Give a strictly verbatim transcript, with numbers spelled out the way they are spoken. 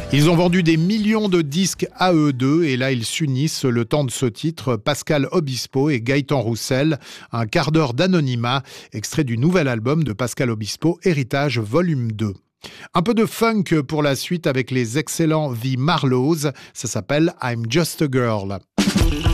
Ils ont vendu des millions de disques à eux deux et là ils s'unissent le temps de ce titre, Pascal Obispo et Gaëtan Roussel, un quart d'heure d'anonymat, extrait du nouvel album de Pascal Obispo, Héritage volume deux. Un peu de funk pour la suite avec les excellents The Marlows, ça s'appelle I'm Just a Girl.